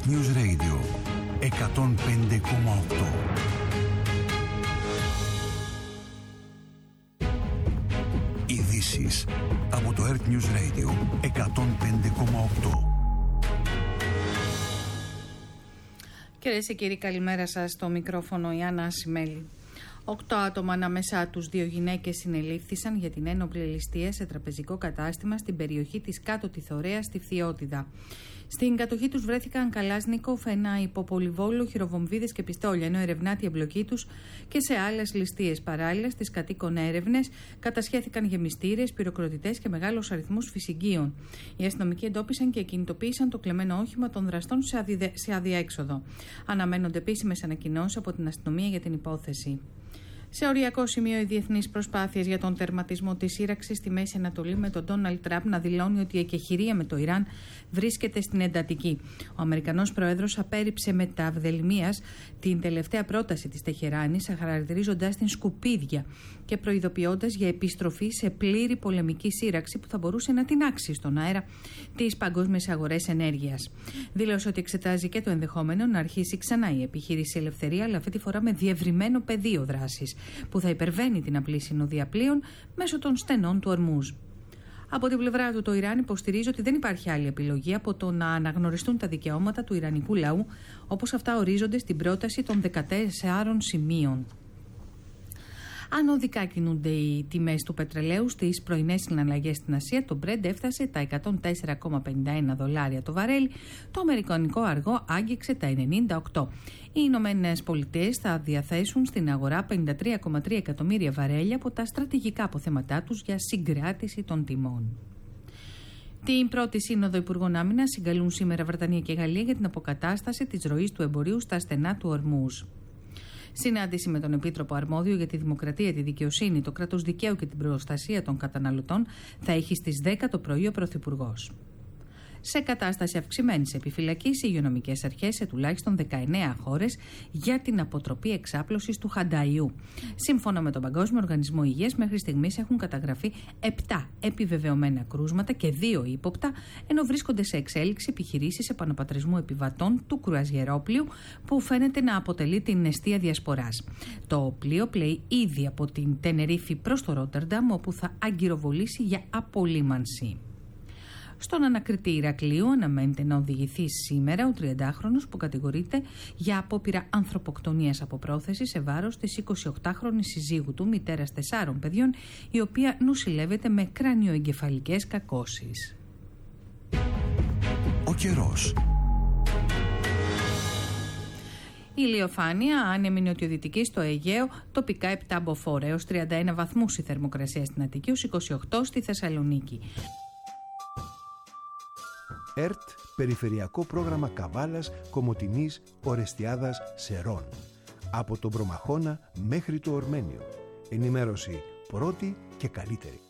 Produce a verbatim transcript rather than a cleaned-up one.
Earth News Radio εκατόν πέντε κόμμα οκτώ. Ειδήσεις από το Earth News Radio εκατόν πέντε κόμμα οκτώ. Κυρίες και κύριοι, καλημέρα σας. Στο μικρόφωνο η Άννα Ασημέλη. Οκτώ άτομα ανάμεσά τους, δύο γυναίκες, συνελήφθησαν για την ένοπλη ληστεία σε τραπεζικό κατάστημα στην περιοχή της Κάτω Τιθωρέας στη Φθιώτιδα. Στην κατοχή τους βρέθηκαν Καλάσνικοφ, ένα υποπολιβόλο, χειροβομβίδες και πιστόλια, ενώ ερευνάται η εμπλοκή τους και σε άλλες ληστείες. Παράλληλα, στις κατοίκων έρευνες κατασχέθηκαν γεμιστήρες, πυροκροτητές και μεγάλους αριθμούς φυσικίων. Οι αστυνομικοί εντόπισαν και κινητοποίησαν το κλεμμένο όχημα των δραστών σε, αδιδε... σε αδιέξοδο. Αναμένονται επίσημες ανακοινώσεις από την αστυνομία για την υπόθεση. Σε οριακό σημείο οι διεθνείς προσπάθειες για τον τερματισμό της σύραξης στη Μέση Ανατολή, με τον Ντόναλντ Τραμπ να δηλώνει ότι η εκεχηρία με το Ιράν βρίσκεται στην εντατική. Ο Αμερικανός Πρόεδρος απέρριψε με τα αυδελμίας την τελευταία πρόταση της Τεχεράνης, χαρακτηρίζοντας την σκουπίδια και προειδοποιώντας για επιστροφή σε πλήρη πολεμική σύραξη που θα μπορούσε να τινάξει στον αέρα τις παγκόσμιες αγορές ενέργειας. Δήλωσε ότι εξετάζει και το ενδεχόμενο να αρχίσει ξανά η επιχείρηση Ελευθερία, αλλά αυτή τη φορά με διευρυμένο πεδίο δράσης, που θα υπερβαίνει την απλή συνοδεία πλοίων μέσω των στενών του Ορμούζ. Από την πλευρά του, το Ιράν υποστηρίζει ότι δεν υπάρχει άλλη επιλογή από το να αναγνωριστούν τα δικαιώματα του ιρανικού λαού, όπως αυτά ορίζονται στην πρόταση των δεκατεσσάρων σημείων. Ανωδικά κινούνται οι τιμές του πετρελαίου στις πρωινές συναλλαγές στην Ασία. Το Brent έφτασε τα εκατόν τέσσερα κόμμα πενήντα ένα δολάρια το βαρέλι, το αμερικανικό αργό άγγιξε τα ενενήντα οκτώ. Οι Ηνωμένες Πολιτείες θα διαθέσουν στην αγορά πενήντα τρία κόμμα τρία εκατομμύρια βαρέλια από τα στρατηγικά αποθέματά τους για συγκράτηση των τιμών. Την πρώτη σύνοδο Υπουργών Άμυνας συγκαλούν σήμερα Βρετανία και Γαλλία για την αποκατάσταση της ροής του εμπορίου στα στενά του Ορμούζ. Συνάντηση με τον Επίτροπο Αρμόδιο για τη Δημοκρατία, τη Δικαιοσύνη, το κράτος δικαίου και την προστασία των καταναλωτών θα έχει στις δέκα το πρωί ο Πρωθυπουργός. Σε κατάσταση αυξημένης επιφυλακής, οι υγειονομικές αρχές σε τουλάχιστον δεκαεννέα χώρες για την αποτροπή εξάπλωσης του χανταϊού. Σύμφωνα με τον Παγκόσμιο Οργανισμό Υγείας, μέχρι στιγμής έχουν καταγραφεί επτά επιβεβαιωμένα κρούσματα και δύο ύποπτα, ενώ βρίσκονται σε εξέλιξη επιχειρήσεις επαναπατρισμού επιβατών του κρουαζιερόπλοιου, που φαίνεται να αποτελεί την εστία διασποράς. Το πλοίο πλέει ήδη από την Τενερίφη προς το Ρότερνταμ, όπου θα αγκυροβολήσει για απολύμανση. Στον ανακριτή Ηρακλείου αναμένεται να οδηγηθεί σήμερα ο τριαντάχρονος που κατηγορείται για απόπειρα ανθρωποκτονίας από πρόθεση σε βάρος της εικοσιοκτάχρονης συζύγου του, μητέρας τεσσάρων παιδιών, η οποία νοσηλεύεται με κρανιοεγκεφαλικές κακώσεις. Ο καιρός. Ηλιοφάνεια, άνεμη νοτιοδυτική στο Αιγαίο, τοπικά επτά μποφόρ έως τριάντα ένα βαθμούς η θερμοκρασία στην Αττική, ως είκοσι οκτώ στη Θεσσαλονίκη. ΕΡΤ, Περιφερειακό Πρόγραμμα Καβάλας, Κομοτηνής, Ορεστιάδας, Σερών. Από τον Προμαχώνα μέχρι το Ορμένιο. Ενημέρωση πρώτη και καλύτερη.